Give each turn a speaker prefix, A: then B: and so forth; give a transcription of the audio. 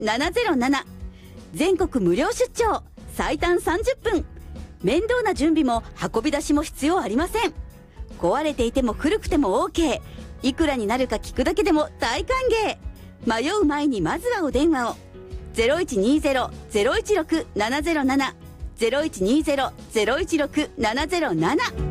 A: 0120-016-707。全国無料出張、最短30分。面倒な準備も運び出しも必要ありません。壊れていても古くても OK。いくらになるか聞くだけでも大歓迎。迷う前にまずはお電話を。0120-016-707。0120-016-707。